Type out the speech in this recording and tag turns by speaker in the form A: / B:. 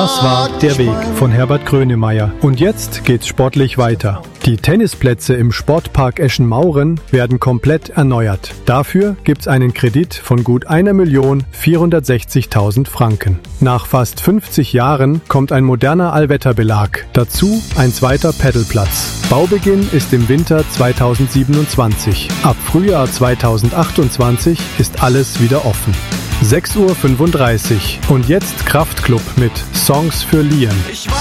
A: Das war Der Weg von Herbert Grönemeyer. Und jetzt geht's sportlich weiter. Die Tennisplätze im Sportpark Eschenmauren werden komplett erneuert. Dafür gibt's einen Kredit von gut 1.460.000 Franken. Nach fast 50 Jahren kommt ein moderner Allwetterbelag. Dazu ein zweiter Paddelplatz. Baubeginn ist im Winter 2027. Ab Frühjahr 2028 ist alles wieder offen. 6:35 Uhr und jetzt Kraftklub mit Songs für Liam.